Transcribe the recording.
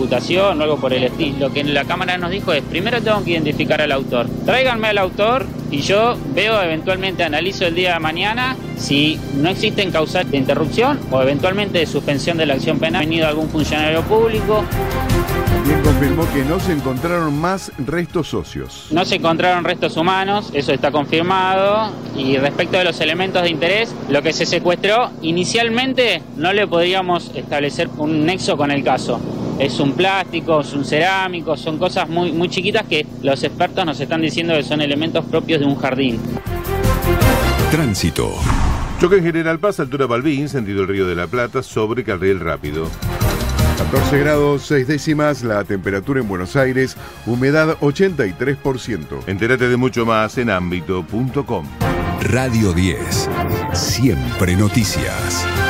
imputación o algo por el estilo. Lo que la Cámara nos dijo es, primero tengo que identificar al autor. Tráiganme al autor y yo veo, eventualmente analizo el día de mañana si no existen causales de interrupción o eventualmente de suspensión de la acción penal. Ha venido algún funcionario público. También confirmó que no se encontraron más restos óseos. No se encontraron restos humanos, eso está confirmado. Y respecto de los elementos de interés, lo que se secuestró inicialmente no le podríamos establecer un nexo con el caso. Es un plástico, es un cerámico, son cosas muy, muy chiquitas que los expertos nos están diciendo que son elementos propios de un jardín. Tránsito. Choque en General Paz, altura Balbín, sentido el Río de la Plata, sobre Carril Rápido. 14 grados 6 décimas la temperatura en Buenos Aires, humedad 83%. Entérate de mucho más en ámbito.com. Radio 10. Siempre noticias.